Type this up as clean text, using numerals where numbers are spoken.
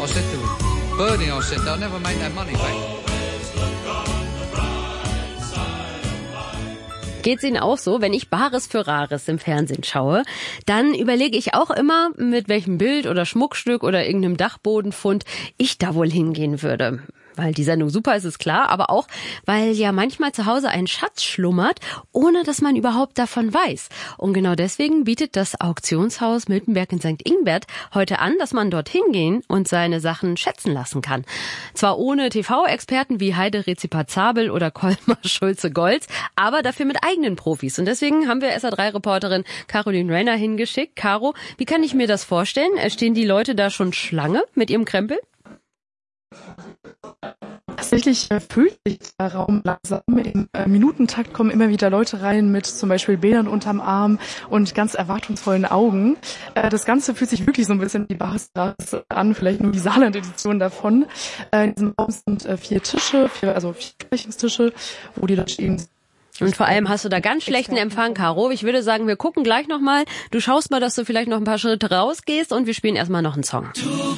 I said to Bernie, I said, they'll never make that money back. Geht's Ihnen auch so? Wenn ich Bares für Rares im Fernsehen schaue, dann überlege ich auch immer, mit welchem Bild oder Schmuckstück oder irgendeinem Dachbodenfund ich da wohl hingehen würde. Weil die Sendung super ist, ist klar, aber auch, weil ja manchmal zu Hause ein Schatz schlummert, ohne dass man überhaupt davon weiß. Und genau deswegen bietet das Auktionshaus Miltenberg in St. Ingbert heute an, dass man dorthin gehen und seine Sachen schätzen lassen kann. Zwar ohne TV-Experten wie Heide Rezipat-Zabel oder Kolmar Schulze-Goltz, aber dafür mit eigenen Profis. Und deswegen haben wir SA3-Reporterin Caroline Rainer hingeschickt. Caro, wie kann ich mir das vorstellen? Stehen die Leute da schon Schlange mit ihrem Krempel? Tatsächlich füllt sich der Raum langsam. Im Minutentakt kommen immer wieder Leute rein mit zum Beispiel Bildern unterm Arm und ganz erwartungsvollen Augen. Das Ganze fühlt sich wirklich so ein bisschen wie Bares an, vielleicht nur die Saarland-Edition davon. In diesem Raum sind 4 Tische, 4 Besprechungstische, wo die Leute eben. Und vor allem hast du da ganz schlechten Empfang, Caro. Ich würde sagen, wir gucken gleich nochmal. Du schaust mal, dass du vielleicht noch ein paar Schritte rausgehst und wir spielen erstmal noch einen Song.